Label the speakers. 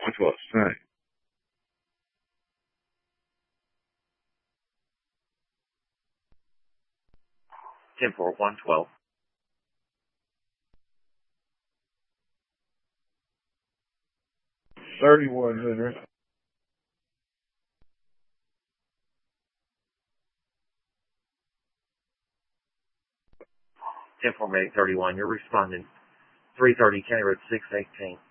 Speaker 1: Watch what's saying.
Speaker 2: 10-4-1-12.
Speaker 1: 3100.
Speaker 2: 10-4-8-31. You're responding 330 County Road 618.